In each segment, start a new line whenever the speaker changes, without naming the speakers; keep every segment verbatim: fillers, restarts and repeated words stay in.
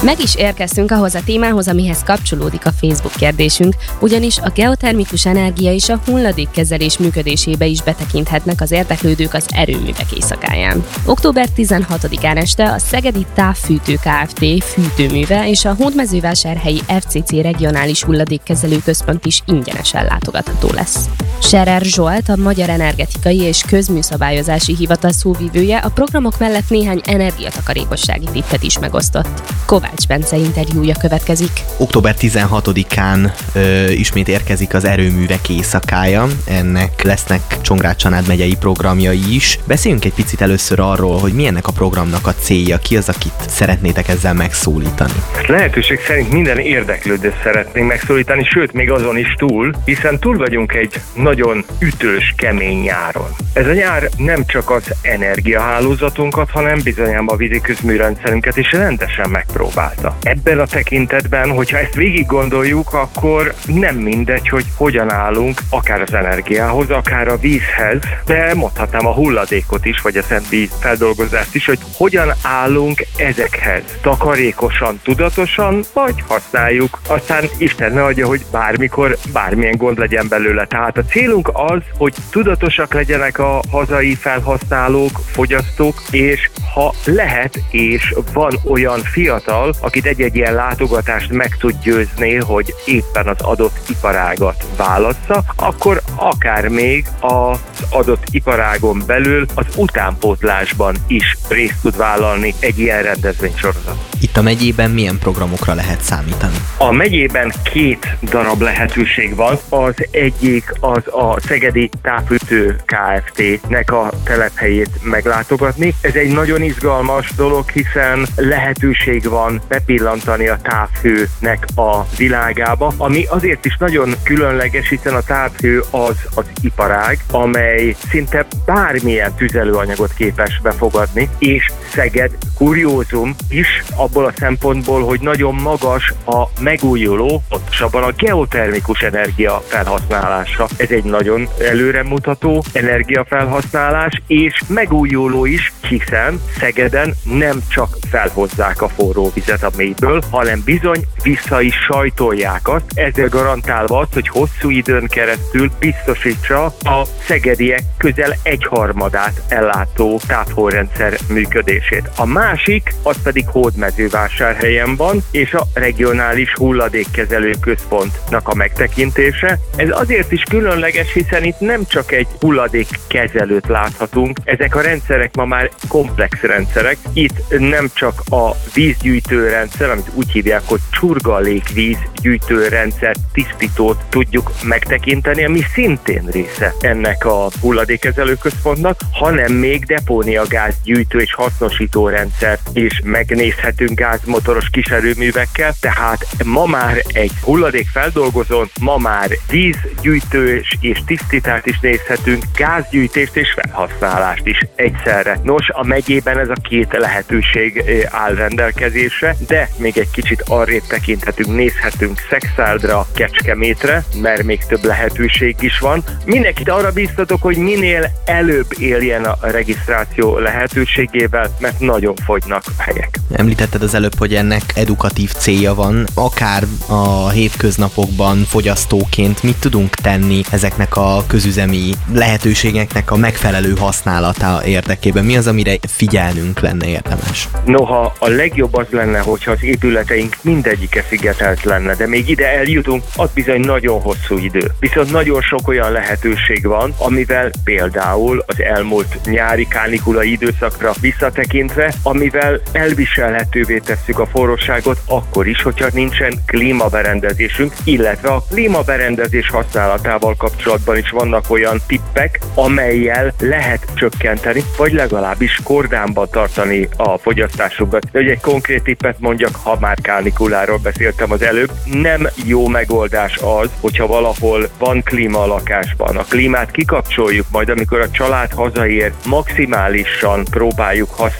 Meg is érkeztünk ahhoz a témához, amihez kapcsolódik a Facebook kérdésünk, ugyanis a geotermikus energia és a hulladékkezelés működésébe is betekinthetnek az érdeklődők az erőművek éjszakáján. október tizenhatodikán este a Szegedi Távfűtő Kft. Fűtőműve és a Hódmezővásárhelyi ef cé cé regionális hulladékkezelő központ is ingyenesen látogatható lesz. Scherer Zsolt, a Magyar Energetikai és Közműszabályozási Hivatal szóvivője a programok mellett néhány energiatakarékossági tippet is megosztott. Kovács Bence interjúja következik.
október tizenhatodikán ö, ismét érkezik az erőművek éjszakája, ennek lesznek Csongrád-Csanád megyei programjai is. Beszéljünk egy picit először arról, hogy mi ennek a programnak a célja, ki az, akit szeretnétek ezzel megszólítani.
Lehetőség szerint minden érdeklődőt szeretnénk megszólítani, sőt még azon is túl, hiszen túl vagyunk egy nagyon ütős, kemény nyáron. Ez a nyár nem csak az energiahálózatunkat, hanem bizonyám a vízi közműrendszerünket is rendesen megpróbálta. Ebben a tekintetben, hogyha ezt végig gondoljuk, akkor nem mindegy, hogy hogyan állunk akár az energiához, akár a vízhez, de mondhatnám a hulladékot is, vagy a szentvíz feldolgozást is, hogy hogyan állunk ezekhez. Takarékosan, tudatosan, vagy használjuk. Aztán Isten ne adja, hogy bármikor bármilyen gond legyen belőle. Tehát a célunk az, hogy tudatosak legyenek a hazai felhasználók, fogyasztók, és ha lehet, és van olyan fiatal, akit egy-egy ilyen látogatást meg tud győzni, hogy éppen az adott iparágat válassza, akkor akár még az adott iparágon belül az utánpótlásban is részt tud vállalni egy ilyen rendezvénysorozat.
Itt a megyében milyen programokra lehet számítani?
A megyében két darab lehetőség van. Az egyik az a Szegedi Távfűtő Kft.-nek a telephelyét meglátogatni. Ez egy nagyon izgalmas dolog, hiszen lehetőség van bepillantani a távhőnek a világába, ami azért is nagyon különleges, hiszen a távhő az az iparág, amely szinte bármilyen tüzelőanyagot képes befogadni, és Szeged kuriózum is abból a szempontból, hogy nagyon magas a megújuló, pontosabban a geotermikus energia felhasználása. Ez egy nagyon előremutató energiafelhasználás, és megújuló is, hiszen Szegeden nem csak felhozzák a forró vizet a mélyből, hanem bizony vissza is sajtolják azt, ezzel garantálva azt, hogy hosszú időn keresztül biztosítsa a szegediek közel egyharmadát ellátó távhőrendszer működését. A másik, az pedig Hódmezővásárhelyen van, és a regionális hulladékkezelő központnak a megtekintése. Ez azért is különleges, hiszen itt nem csak egy hulladékkezelőt láthatunk, ezek a rendszerek ma már komplex rendszerek. Itt nem csak a vízgyűjtőrendszer, amit úgy hívják, hogy csurgalékvíz gyűjtőrendszer tisztítót tudjuk megtekinteni, ami szintén része ennek a hulladékkezelő központnak, hanem még depóniagázgyűjtő és hasznosító rendszert is megnézhetünk gázmotoros kiserőművekkel, tehát ma már egy hulladékfeldolgozón, ma már vízgyűjtős és tisztítást is nézhetünk, gázgyűjtést és felhasználást is egyszerre. Nos, a megyében ez a két lehetőség áll rendelkezésre, de még egy kicsit arrébb tekinthetünk, nézhetünk Szekszárdra, Kecskemétre, mert még több lehetőség is van. Mindenkit arra bíztatok, hogy minél előbb éljen a regisztráció lehetőségével, mert nagyon fogynak a helyek.
Említetted az előbb, hogy ennek edukatív célja van, akár a hétköznapokban fogyasztóként mit tudunk tenni ezeknek a közüzemi lehetőségeknek a megfelelő használata érdekében? Mi az, amire figyelnünk lenne érdemes?
Noha a legjobb az lenne, hogyha az épületeink mindegyike szigetelt lenne, de még ide eljutunk, az bizony nagyon hosszú idő. Viszont nagyon sok olyan lehetőség van, amivel például az elmúlt nyári kánikulai időszakra visszatekintve, amivel elviselhetővé tesszük a forróságot akkor is, hogyha nincsen klímaberendezésünk, illetve a klímaberendezés használatával kapcsolatban is vannak olyan tippek, amellyel lehet csökkenteni, vagy legalábbis kordánban tartani a fogyasztásunkat. De egy konkrét tippet mondjak, ha már kánikuláról beszéltem az előbb, nem jó megoldás az, hogyha valahol van klíma a lakásban. A klímát kikapcsoljuk, majd amikor a család hazaér, maximálisan próbáljuk használni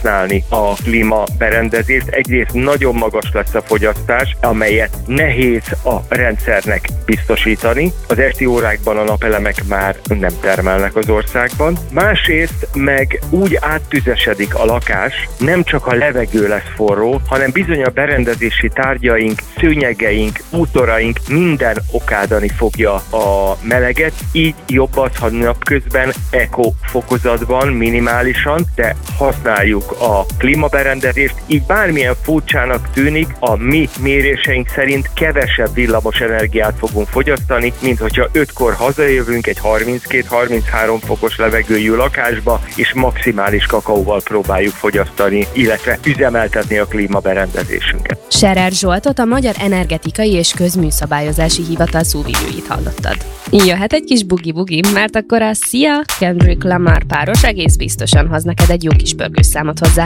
használni a klímaberendezést. Egyrészt nagyon magas lesz a fogyasztás, amelyet nehéz a rendszernek biztosítani. Az esti órákban a napelemek már nem termelnek az országban. Másrészt meg úgy áttüzesedik a lakás, nem csak a levegő lesz forró, hanem bizony a berendezési tárgyaink, szőnyegeink, útoraink minden okádani fogja a meleget, így jobb az, ha napközben eko fokozatban, minimálisan, de használjuk a klímaberendezést, így bármilyen furcsának tűnik, a mi méréseink szerint kevesebb villamos energiát fogunk fogyasztani, mint hogyha ötkor hazajövünk egy harminckét-harminchárom fokos levegőjű lakásba, és maximális kakaóval próbáljuk fogyasztani, illetve üzemeltetni a klímaberendezésünket.
Scherer Zsoltot, a Magyar Energetikai és Közműszabályozási Hivatal szóvivőjét hallottad. Jöhet egy kis bugi-bugi, mert akkor a Sia Kendrick Lamar páros egész biztosan hoz neked egy jó kis pörgős számot hozzá.